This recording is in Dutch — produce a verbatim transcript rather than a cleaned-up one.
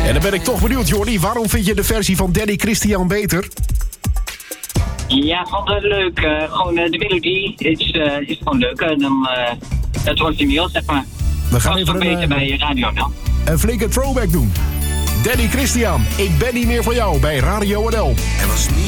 En dan ben ik toch benieuwd, Jordi. Waarom vind je de versie van Danny Christian beter? Ja, vond het leuk. Uh, gewoon uh, de melodie is, uh, is gewoon leuk. En dan, uh, het origineel, zeg maar. We gaan was even beter een, bij radio dan. Een flinke throwback doen. Danny Christian, ik ben niet meer van jou bij Radio N L. Er was niet